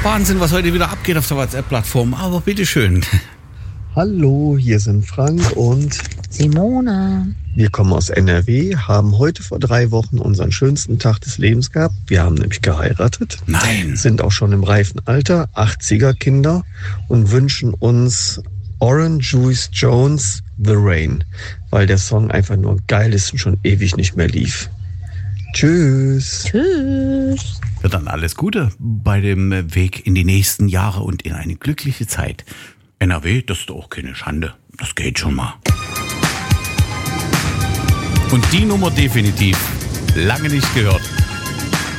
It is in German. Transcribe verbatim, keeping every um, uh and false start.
Wahnsinn, was heute wieder abgeht auf der WhatsApp-Plattform. Aber bitteschön. Hallo, hier sind Frank und Simone. Wir kommen aus N R W, haben heute vor drei Wochen unseren schönsten Tag des Lebens gehabt. Wir haben nämlich geheiratet. Nein. Sind auch schon im reifen Alter, achtziger-Kinder und wünschen uns Orange Juice Jones The Rain, weil der Song einfach nur geil ist und schon ewig nicht mehr lief. Tschüss. Tschüss. Ja, dann alles Gute bei dem Weg in die nächsten Jahre und in eine glückliche Zeit. N R W, das ist doch keine Schande. Das geht schon mal. Und die Nummer definitiv lange nicht gehört.